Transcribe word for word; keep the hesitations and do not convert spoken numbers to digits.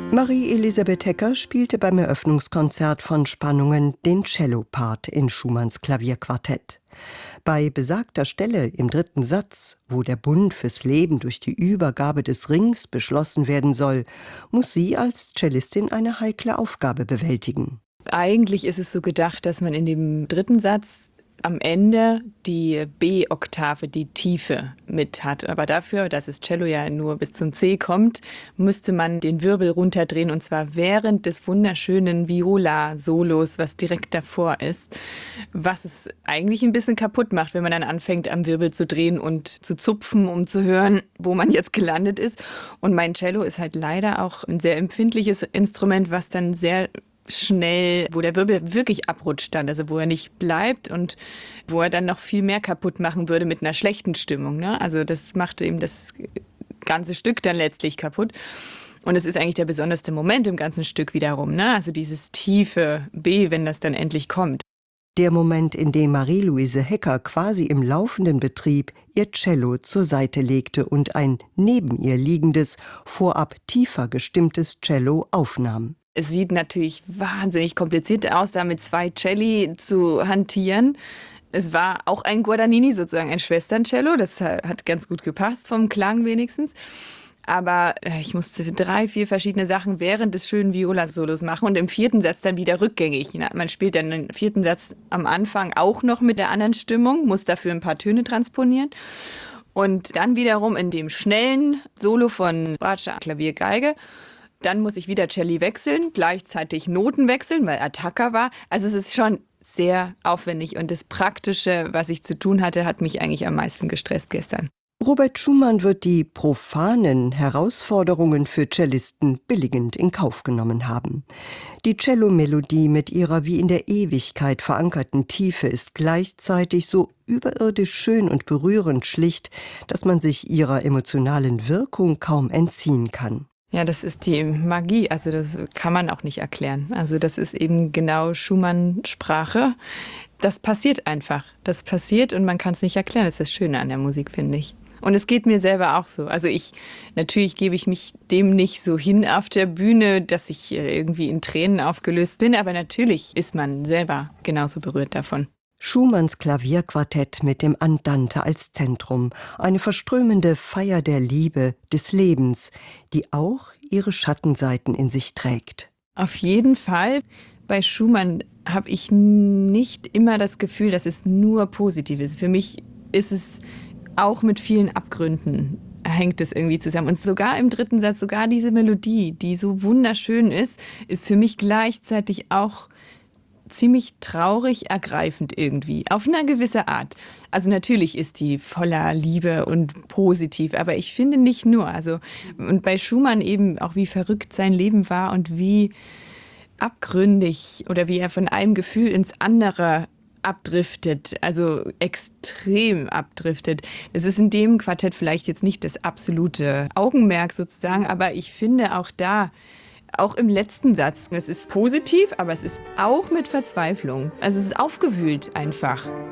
Marie-Elisabeth Hecker spielte beim Eröffnungskonzert von Spannungen den Cellopart in Schumanns Klavierquartett. Bei besagter Stelle im dritten Satz, wo der Bund fürs Leben durch die Übergabe des Rings beschlossen werden soll, muss sie als Cellistin eine heikle Aufgabe bewältigen. Eigentlich ist es so gedacht, dass man in dem dritten Satz am Ende die B-Oktave, die Tiefe mit hat. Aber dafür, dass das Cello ja nur bis zum C kommt, müsste man den Wirbel runterdrehen, und zwar während des wunderschönen Viola-Solos, was direkt davor ist, was es eigentlich ein bisschen kaputt macht, wenn man dann anfängt, am Wirbel zu drehen und zu zupfen, um zu hören, wo man jetzt gelandet ist. Und mein Cello ist halt leider auch ein sehr empfindliches Instrument, was dann sehr schnell, wo der Wirbel wirklich abrutscht dann, also wo er nicht bleibt und wo er dann noch viel mehr kaputt machen würde mit einer schlechten Stimmung, ne? Also das macht eben das ganze Stück dann letztlich kaputt. Und es ist eigentlich der besonderste Moment im ganzen Stück wiederum, ne? Also dieses tiefe B, wenn das dann endlich kommt. Der Moment, in dem Marie-Louise Hecker quasi im laufenden Betrieb ihr Cello zur Seite legte und ein neben ihr liegendes, vorab tiefer gestimmtes Cello aufnahm. Es sieht natürlich wahnsinnig kompliziert aus, da mit zwei Celli zu hantieren. Es war auch ein Guadagnini, sozusagen ein Schwesterncello. Das hat ganz gut gepasst, vom Klang wenigstens. Aber ich musste drei, vier verschiedene Sachen während des schönen Viola-Solos machen und im vierten Satz dann wieder rückgängig. Man spielt dann den vierten Satz am Anfang auch noch mit der anderen Stimmung, muss dafür ein paar Töne transponieren. Und dann wiederum in dem schnellen Solo von Bratscher Klavier, Geige. Dann muss ich wieder Celli wechseln, gleichzeitig Noten wechseln, weil Attacca war. Also es ist schon sehr aufwendig. Und das Praktische, was ich zu tun hatte, hat mich eigentlich am meisten gestresst gestern. Robert Schumann wird die profanen Herausforderungen für Cellisten billigend in Kauf genommen haben. Die Cellomelodie mit ihrer wie in der Ewigkeit verankerten Tiefe ist gleichzeitig so überirdisch schön und berührend schlicht, dass man sich ihrer emotionalen Wirkung kaum entziehen kann. Ja, das ist die Magie, also das kann man auch nicht erklären. Also das ist eben genau Schumann-Sprache. Das passiert einfach, das passiert und man kann es nicht erklären. Das ist das Schöne an der Musik, finde ich. Und es geht mir selber auch so. Also ich, natürlich gebe ich mich dem nicht so hin auf der Bühne, dass ich irgendwie in Tränen aufgelöst bin, aber natürlich ist man selber genauso berührt davon. Schumanns Klavierquartett mit dem Andante als Zentrum, eine verströmende Feier der Liebe, des Lebens, die auch ihre Schattenseiten in sich trägt. Auf jeden Fall. Bei Schumann habe ich nicht immer das Gefühl, dass es nur positiv ist. Für mich ist es auch mit vielen Abgründen, hängt es irgendwie zusammen. Und sogar im dritten Satz, sogar diese Melodie, die so wunderschön ist, ist für mich gleichzeitig auch ziemlich traurig ergreifend irgendwie, auf eine gewisse Art. Also natürlich ist die voller Liebe und positiv, aber ich finde nicht nur. Also, und bei Schumann eben auch, wie verrückt sein Leben war und wie abgründig oder wie er von einem Gefühl ins andere abdriftet, also extrem abdriftet. Es ist in dem Quartett vielleicht jetzt nicht das absolute Augenmerk sozusagen, aber ich finde auch da, auch im letzten Satz, es ist positiv, aber es ist auch mit Verzweiflung. Also es ist aufgewühlt einfach.